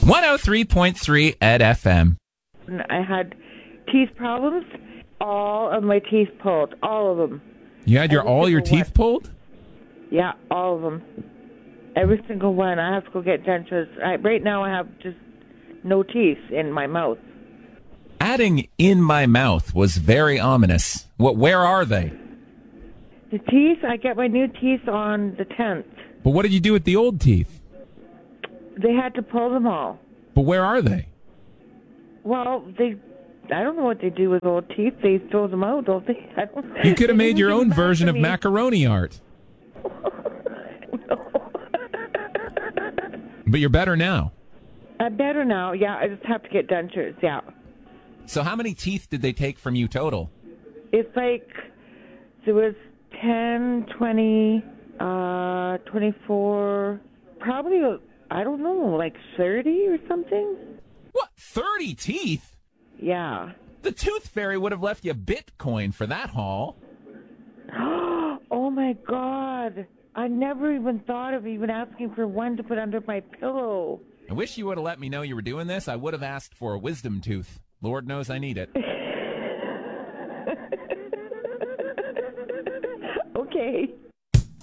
103.3 at FM. I had teeth problems. All of my teeth pulled. All of them. You had all your teeth pulled? Yeah, all of them. Every single one. I have to go get dentures. Right now I have just no teeth in my mouth. Adding "in my mouth" was very ominous. Where are they? The teeth, I get my new teeth on the 10th. But what did you do with the old teeth? They had to pull them all. But where are they? Well, I don't know what they do with old teeth. They throw them out, don't they? You could have made your own version of macaroni art. No. But you're better now. I'm better now. Yeah, I just have to get dentures. Yeah. So how many teeth did they take from you total? It's like there was 10, 20, 24, probably, I don't know, like 30 or something. What, 30 teeth? Yeah. The Tooth Fairy would have left you Bitcoin for that haul. Oh, my God. I never even thought of even asking for one to put under my pillow. I wish you would have let me know you were doing this. I would have asked for a wisdom tooth. Lord knows I need it.